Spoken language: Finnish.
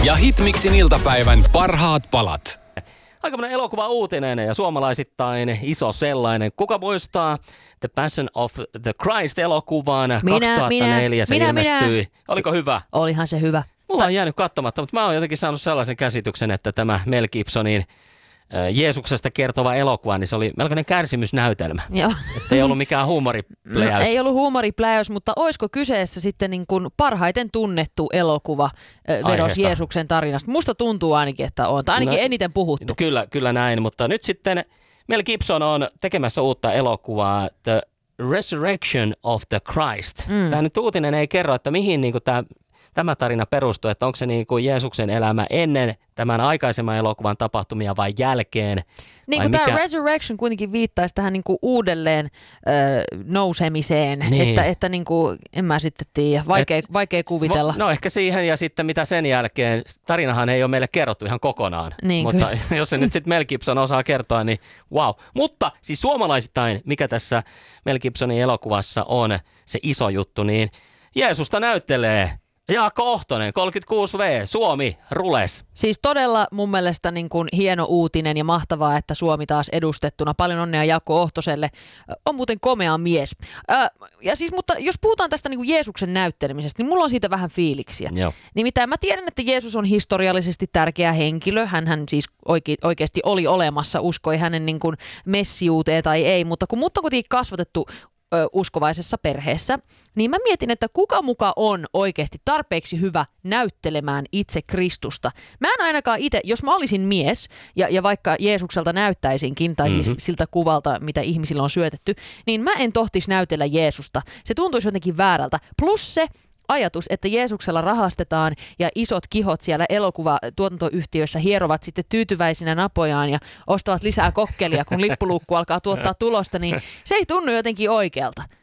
ja Hitmixin iltapäivän parhaat palat. Aikamoinen elokuva uutinen ja suomalaisittain iso sellainen. Kuka muistaa The Passion of the Christ-elokuvan 2004? Se ilmestyi. Oliko hyvä? Olihan se hyvä. Mulla on jäänyt katsomatta, mutta mä oon jotenkin saanut sellaisen käsityksen, että tämä Mel Gibsonin Jeesuksesta kertova elokuva, niin se oli melkoinen kärsimysnäytelmä. Joo. Että ei ollut mikään huumoripläjäys. No, ei ollut huumoripläjäys, mutta olisiko kyseessä sitten niin kuin parhaiten tunnettu elokuva vedos Jeesuksen tarinasta? Musta tuntuu ainakin, että on. Tai ainakin eniten puhuttu. No, kyllä näin, mutta nyt sitten Mel Gibson on tekemässä uutta elokuvaa, The Resurrection of the Christ. Tämä nyt uutinen ei kerro, että mihin niin kuin tämä tarina perustuu, että onko se niin kuin Jeesuksen elämä ennen tämän aikaisemman elokuvan tapahtumia vai jälkeen? Niin kuin tämä Resurrection kuitenkin viittaisi tähän niin kuin uudelleen nousemiseen, niin. että niin kuin, en mä sitten tiedä, vaikea kuvitella. No ehkä siihen ja sitten mitä sen jälkeen, tarinahan ei ole meille kerrottu ihan kokonaan, niin, mutta jos se nyt sitten Mel Gibson osaa kertoa, niin wow. Mutta siis suomalaisittain, mikä tässä Mel Gibsonin elokuvassa on se iso juttu, niin Jeesusta näyttelee Jaakko Ohtonen, 36V, Suomi, rules. Siis todella mun mielestä niin kuin hieno uutinen ja mahtavaa, että Suomi taas edustettuna. Paljon onnea Jaakko Ohtoselle. On muuten komea mies. Ja siis, mutta jos puhutaan tästä niin kuin Jeesuksen näyttelemisestä, niin mulla on siitä vähän fiiliksiä. Joo. Nimittäin mä tiedän, että Jeesus on historiallisesti tärkeä henkilö. Hän siis oikeasti oli olemassa, uskoi hänen niin kuin messiuuteen tai ei, mutta kun mut on kuitenkin kasvatettu uskovaisessa perheessä, niin mä mietin, että kuka muka on oikeasti tarpeeksi hyvä näyttelemään itse Kristusta. Mä en ainakaan itse, jos mä olisin mies ja vaikka Jeesukselta näyttäisinkin, tai siis siltä kuvalta, mitä ihmisillä on syötetty, niin mä en tohtisi näytellä Jeesusta. Se tuntuisi jotenkin väärältä. Plus se ajatus, että Jeesuksella rahastetaan ja isot kihot siellä elokuvatuotantoyhtiöissä hierovat sitten tyytyväisinä napojaan ja ostavat lisää kokkelia, kun lippulukku alkaa tuottaa tulosta, niin se ei tunnu jotenkin oikealta.